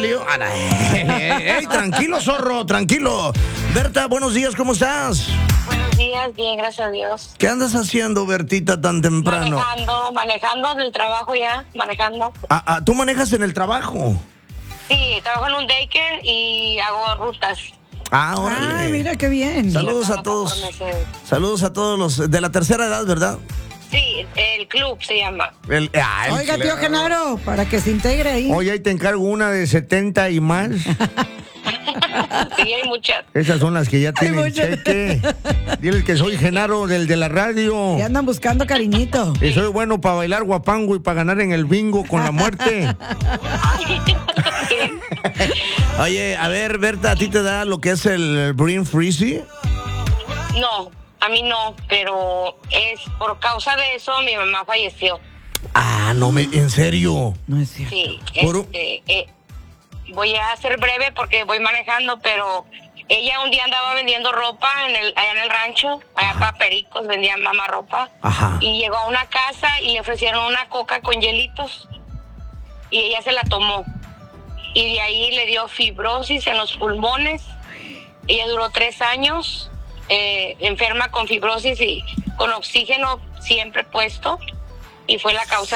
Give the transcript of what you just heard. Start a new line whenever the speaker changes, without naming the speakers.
salió. Ey, tranquilo, zorro, tranquilo. Berta, buenos días, ¿cómo estás?
Buenos días, bien, gracias a Dios.
¿Qué andas haciendo, Bertita, tan temprano?
Manejando del trabajo ya, manejando.
¿Tú manejas en el trabajo?
Sí, trabajo en un daycare y hago rutas.
Órale.
Ay, mira qué bien.
Saludos a todos. Saludos a todos los de la tercera edad, ¿verdad?
Sí, el club se llama.
Oiga, tío Genaro, para que se integre ahí.
Oye, ahí te encargo una de 70 y más.
Sí, hay muchas.
Esas son las que ya tienen
muchas.
cheque. Diles que soy Genaro, del de la radio.
Y andan buscando cariñito.
Y soy bueno para bailar guapango y para ganar en el bingo con la muerte. Oye, a ver, Berta, ¿a ti te da lo que es el brain freeze?
No, a mí no, pero es por causa de eso mi mamá falleció.
¿En serio?
No es cierto.
Sí,
Por-
voy a ser breve porque voy manejando, pero ella un día andaba vendiendo ropa allá en el rancho, allá para Pericos, vendía mamá ropa.
Ajá.
Y llegó a una casa y le ofrecieron una coca con hielitos y ella se la tomó. Y de ahí le dio fibrosis en los pulmones. Ella duró 3 años enferma con fibrosis y con oxígeno siempre puesto, y fue la causa